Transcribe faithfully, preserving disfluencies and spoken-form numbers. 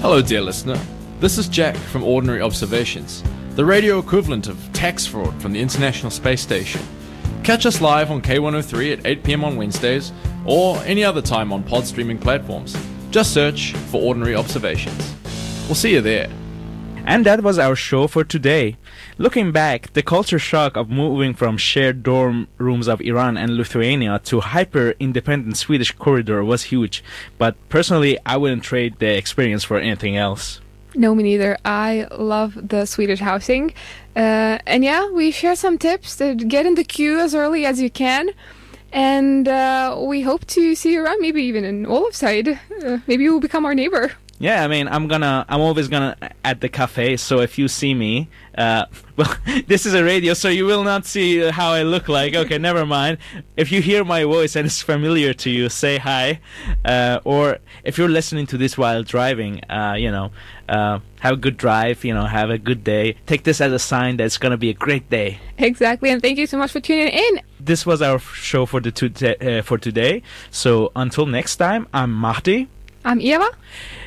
Hello, dear listener. This is Jack from Ordinary Observations, the radio equivalent of tax fraud from the International Space Station. Catch us live on K one oh three at eight p.m. on Wednesdays, or any other time on pod streaming platforms. Just search for Ordinary Observations. We'll see you there. And that was our show for today. Looking back, the culture shock of moving from shared dorm rooms of Iran and Lithuania to hyper-independent Swedish corridor was huge. But personally, I wouldn't trade the experience for anything else. No, me neither. I love the Swedish housing. Uh, and yeah, we share some tips to get in the queue as early as you can. And uh, we hope to see you around, maybe even in Olofside. Uh, maybe you will become our neighbor. Yeah, I mean, I'm gonna, I'm always gonna at the cafe. So if you see me, uh, well, this is a radio, so you will not see how I look like. Okay, never mind. If you hear my voice and it's familiar to you, say hi. Uh, or if you're listening to this while driving, uh, you know, uh, have a good drive. You know, have a good day. Take this as a sign that it's gonna be a great day. Exactly, and thank you so much for tuning in. This was our show for the to- uh, for today. So until next time, I'm Mahdi. I'm Eva.